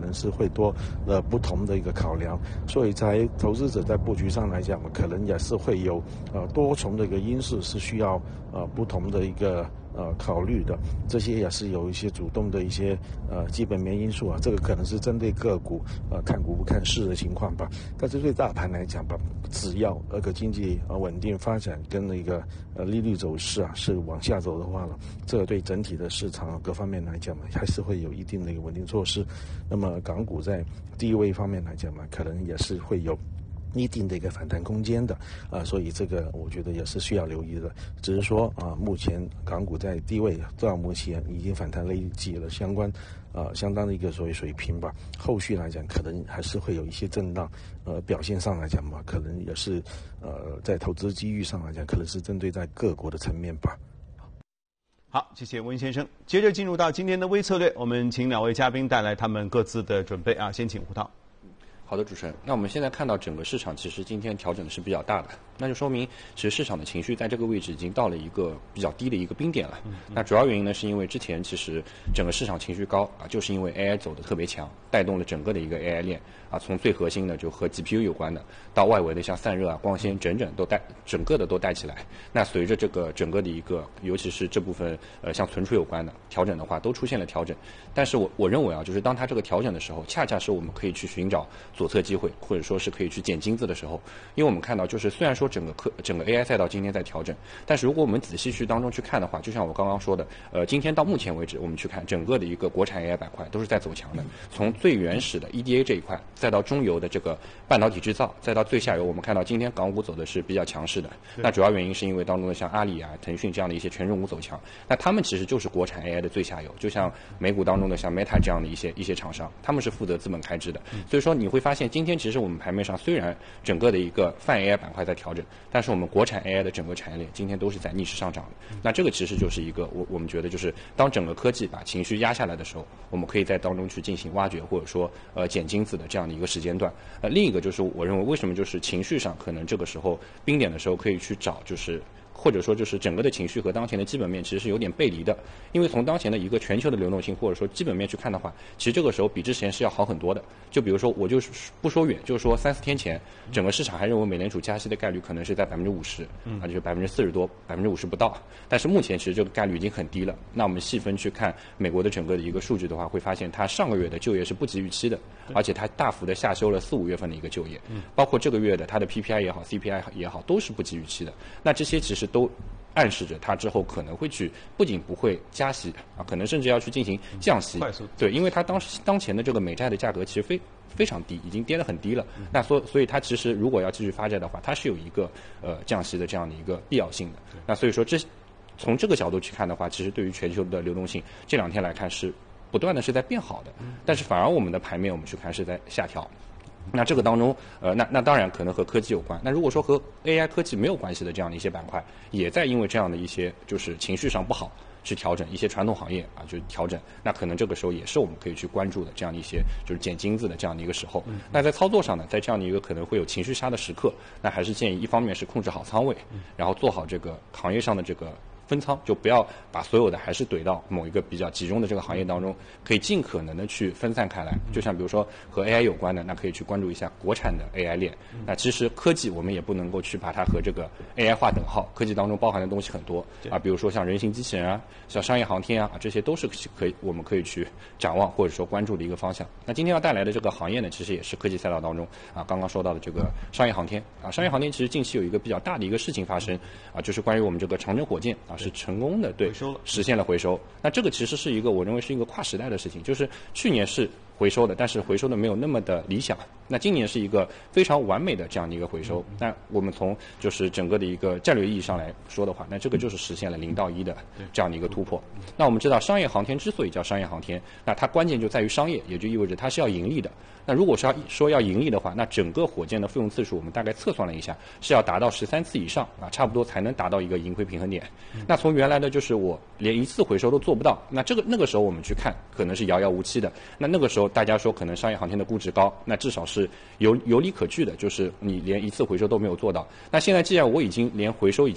能是会多不同的一个考量，所以在投资者在布局上来讲，可能也是会有多重的一个因素是需要不同的一个考虑的，这些也是有一些主动的一些基本面因素啊，这个可能是针对个股看股不看市的情况吧。但是对大盘来讲吧，只要那个经济稳定发展跟那个利率走势啊是往下走的话了，这个对整体的市场各方面来讲嘛，还是会有一定的一个稳定措施。那么港股在低位方面来讲嘛，可能也是会有一定的一个反弹空间的所以这个我觉得也是需要留意的。只是说目前港股在低位到目前已经反弹累积了相当的一个所谓水平吧，后续来讲可能还是会有一些震荡，表现上来讲嘛，可能也是在投资机遇上来讲，可能是针对在各国的层面吧。 好，谢谢温先生。接着进入到今天的微策略，我们请两位嘉宾带来他们各自的准备啊，先请胡涛。 好的，主持人。那我们现在看到整个市场其实今天调整的是比较大的，那就说明其实市场的情绪在这个位置已经到了一个比较低的一个冰点了。那主要原因呢，是因为之前其实整个市场情绪高就是因为 AI 走得特别强，带动了整个的一个 AI 链从最核心的就和 GPU 有关的，到外围的像散热光纤整个的都带起来。那随着这个整个的一个，尤其是这部分像存储有关的调整的话，都出现了调整。但是我认为就是当它这个调整的时候，恰恰是我们可以去寻找左侧机会，或者说是可以去捡金子的时候。因为我们看到就是虽然说整个 AI 赛道今天在调整，但是如果我们仔细去当中去看的话，就像我刚刚说的，今天到目前为止我们去看整个的一个国产 AI 板块都是在走强的，从最原始的 EDA 这一块，再到中游的这个半导体制造，再到最下游，我们看到今天港股走的是比较强势的。那主要原因是因为当中的像阿里腾讯这样的一些权重股走强，那他们其实就是国产 AI 的最下游，就像美股当中的像 Meta 这样的一些厂商，他们是负责资本开支的。所以说你会发现今天其实我们盘面上虽然整个的一个泛 AI 板块在调整，但是我们国产 AI 的整个产业链今天都是在逆势上涨的。那这个其实就是一个我们觉得就是当整个科技把情绪压下来的时候，我们可以在当中去进行挖掘，或者说捡金子的这样的一个时间段。另一个就是我认为为什么就是情绪上可能这个时候冰点的时候可以去找就是或者说就是整个的情绪和当前的基本面其实是有点背离的，因为从当前的一个全球的流动性或者说基本面去看的话，其实这个时候比之前是要好很多的。就比如说我就是不说远，就是说3-4天前整个市场还认为美联储加息的概率可能是在50%，就是40%多，50%不到。但是目前其实这个概率已经很低了。那我们细分去看美国的整个的一个数据的话，会发现它上个月的就业是不及预期的，而且它大幅的下修了4-5月份的一个就业，包括这个月的它的 PPI 也好 CPI 也好都是不及预期的。那这些其实都暗示着它之后可能会去不仅不会加息可能甚至要去进行降息。 快速对，因为它当前的这个美债的价格其实非常低，已经跌得很低了。那所以它其实如果要继续发债的话，它是有一个降息的这样的一个必要性的。那所以说从这个角度去看的话，其实对于全球的流动性这2天来看是不断的是在变好的，但是反而我们的盘面我们去看是在下调。那这个当中，那当然可能和科技有关。那如果说和 AI 科技没有关系的这样的一些板块，也在因为这样的一些就是情绪上不好去调整，一些传统行业就调整，那可能这个时候也是我们可以去关注的这样的一些就是捡金子的这样的一个时候。那在操作上呢，在这样的一个可能会有情绪杀的时刻，那还是建议一方面是控制好仓位，然后做好这个行业上的这个分仓，就不要把所有的还是怼到某一个比较集中的这个行业当中，可以尽可能的去分散开来。就像比如说和 AI 有关的，那可以去关注一下国产的 AI 链。那其实科技我们也不能够去把它和这个 AI 划等号，科技当中包含的东西很多比如说像人形机器人像商业航天这些都是我们可以去展望或者说关注的一个方向。那今天要带来的这个行业呢，其实也是科技赛道当中刚刚说到的这个商业航天商业航天其实近期有一个比较大的一个事情发生就是关于我们这个长征火箭是成功的实现了回收。那这个其实是一个我认为是一个跨时代的事情，就是去年是回收的，但是回收的没有那么的理想。那今年是一个非常完美的这样的一个回收。那我们从就是整个的一个战略意义上来说的话，那这个就是实现了0到1的这样的一个突破。那我们知道商业航天之所以叫商业航天，那它关键就在于商业，也就意味着它是要盈利的。那如果是说要盈利的话，那整个火箭的复用次数我们大概测算了一下，是要达到13次以上差不多才能达到一个盈亏平衡点。那从原来的就是我连1次回收都做不到，那那个时候我们去看可能是遥遥无期的。那个时候大家说可能商业航天的估值高，那至少是有理可据的，就是你连1次回收都没有做到。那现在既然我已经连回收已经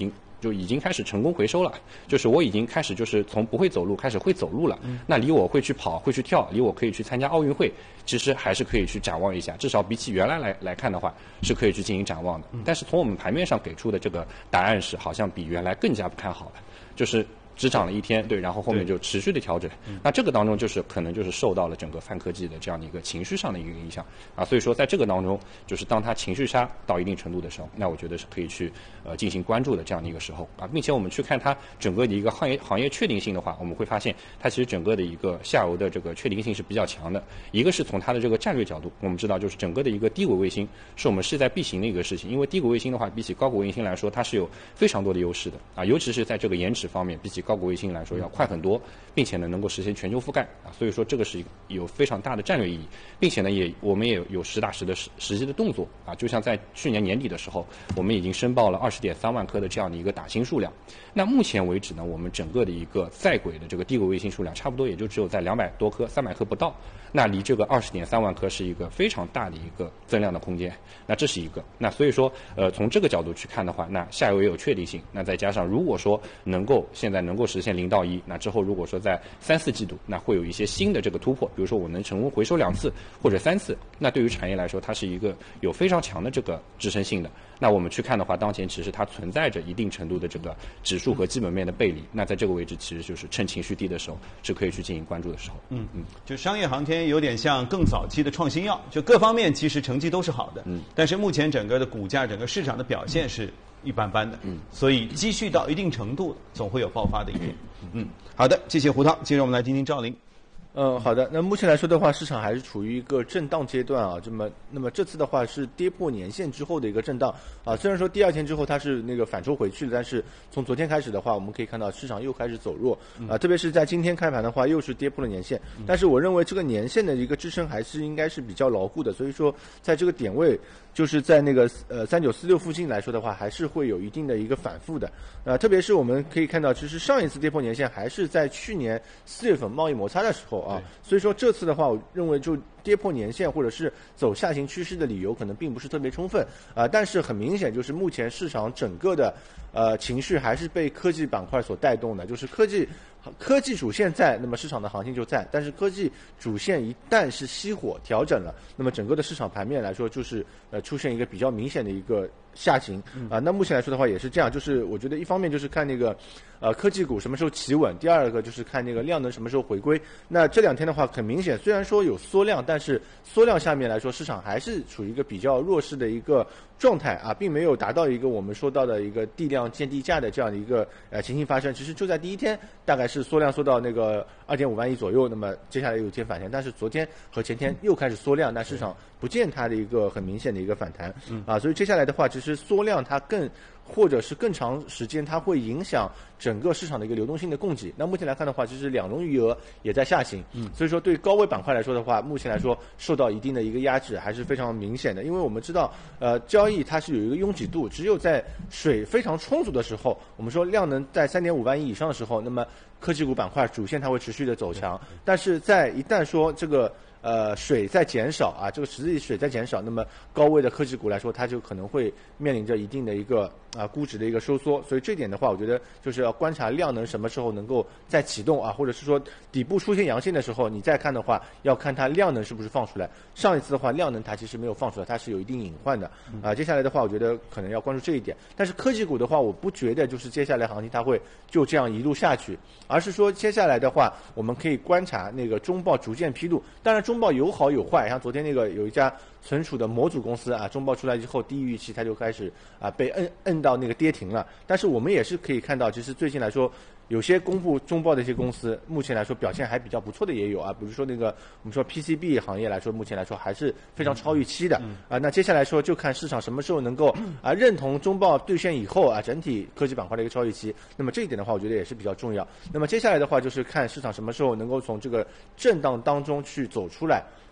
就已经开始成功回收了，就是我已经开始就是从不会走路开始会走路了。那离我会去跑、会去跳，离我可以去参加奥运会，其实还是可以去展望一下。至少比起原来来看的话，是可以去进行展望的。但是从我们盘面上给出的这个答案是，好像比原来更加不看好了，就是只涨了一天，对，然后后面就持续的调整。那这个当中就是可能就是受到了整个泛科技的这样的一个情绪上的一个影响啊，所以说在这个当中，就是当它情绪杀到一定程度的时候，那我觉得是可以去进行关注的这样的一个时候啊，并且我们去看它整个的一个行业确定性的话，我们会发现它其实整个的一个下游的这个确定性是比较强的。一个是从它的这个战略角度，我们知道就是整个的一个低轨卫星是我们势在必行的一个事情，因为低轨卫星的话，比起高轨卫星来说，它是有非常多的优势的啊，尤其是在这个延迟方面，比起高轨卫星来说要快很多，并且呢能够实现全球覆盖啊，所以说这个是有非常大的战略意义，并且呢我们也有实打实的实际的动作啊，就像在去年年底的时候，我们已经申报了20.3万颗的这样的一个打星数量。那目前为止呢，我们整个的一个在轨的这个低轨卫星数量，差不多也就只有在200多颗、300颗不到。那离这个20.3万颗是一个非常大的一个增量的空间。那这是一个。那所以说，从这个角度去看的话，那下游也有确定性。那再加上如果说现在能够实现0到1，那之后如果说在3、4季度，那会有一些新的这个突破，比如说我能成功回收2次或者3次，那对于产业来说，它是一个有非常强的这个支撑性的。那我们去看的话，当前其实它存在着一定程度的这个指数和基本面的背离。那在这个位置，其实就是趁情绪低的时候，是可以去进行关注的时候。 就商业航天有点像更早期的创新药，就各方面其实成绩都是好的，但是目前整个的股价、整个市场的表现是一般般的，所以积蓄到一定程度，总会有爆发的一天。好的，谢谢胡涛。接着我们来听听赵林。 好的。那目前来说的话，市场还是处于一个震荡阶段啊。那么这次的话是跌破年线之后的一个震荡啊。虽然说第二天之后它是那个反抽回去了，但是从昨天开始的话，我们可以看到市场又开始走弱啊。特别是在今天开盘的话，又是跌破了年线。但是我认为这个年线的一个支撑还是应该是比较牢固的，所以说在这个点位，就是在那个3946附近来说的话，还是会有一定的一个反复的。特别是我们可以看到，其实上一次跌破年线还是在去年4月份贸易摩擦的时候啊，所以说这次的话，我认为就跌破年线或者是走下行趋势的理由可能并不是特别充分啊。但是很明显，就是目前市场整个的情绪还是被科技板块所带动的，就是科技主线在，那么市场的行情就在。但是科技主线一旦是熄火调整了，那么整个的市场盘面来说，就是出现一个比较明显的一个下行啊。那目前来说的话也是这样，就是我觉得一方面就是看那个科技股什么时候企稳，第二个就是看那个量能什么时候回归。那这两天的话，很明显，虽然说有缩量，但是缩量下面来说，市场还是处于一个比较弱势的一个状态啊，并没有达到一个我们说到的一个地量见地价的这样的一个情形发生。其实就在第一天，大概是缩量缩到那个2.5万亿左右，那么接下来有一天反弹，但是昨天和前天又开始缩量，那市场不见它的一个很明显的一个反弹啊，所以接下来的话，其实缩量它或者是更长时间，它会影响整个市场的一个流动性的供给。那目前来看的话，其实两融余额也在下行，所以说对高位板块来说的话，目前来说受到一定的一个压制还是非常明显的。因为我们知道，交易它是有一个拥挤度，只有在水非常充足的时候，我们说量能在3.5万亿以上的时候，那么科技股板块主线它会持续的走强。但是在一旦说这个水在减少啊，这个实际水在减少，那么高位的科技股来说，它就可能会面临着一定的一个估值的一个收缩。所以这点的话，我觉得就是要观察量能什么时候能够再启动啊，或者是说底部出现阳线的时候，你再看的话，要看它量能是不是放出来。上一次的话，量能它其实没有放出来，它是有一定隐患的啊。接下来的话，我觉得可能要关注这一点。但是科技股的话，我不觉得就是接下来行情它会就这样一路下去，而是说接下来的话，我们可以观察那个中报逐渐披露。当然中报有好有坏，像昨天那个有一家存储的模组公司啊，中报出来之后低于预期，它就开始被摁到那个跌停了。但是我们也是可以看到，其实最近来说，有些公布中报的一些公司，目前来说表现还比较不错的也有啊，比如说那个我们说 PCB 行业来说，目前来说还是非常超预期的啊。那接下来说就看市场什么时候能够认同中报兑现以后整体科技板块的一个超预期。那么这一点的话，我觉得也是比较重要。那么接下来的话就是看市场什么时候能够从这个震荡当中去走出来。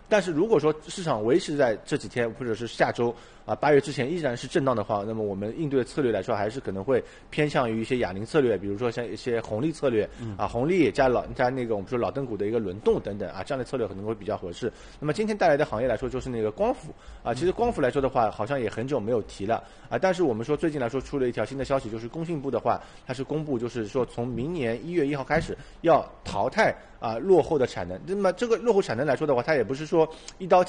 但是如果说市场维持在这几天或者是下周8月之前依然是震荡的话，那么我们应对的策略来说，还是可能会偏向于一些哑铃策略，比如说像一些红利策略红利加那个我们说老邓股的一个轮动等等这样的策略可能会比较合适。那么今天带来的行业来说，就是那个光伏其实光伏来说的话，好像也很久没有提了但是我们说最近来说出了一条新的消息，就是工信部的话，它是公布就是说从明年1月1号开始要淘汰落后的产能。那么这个落后产能来说的话，它也不是说一刀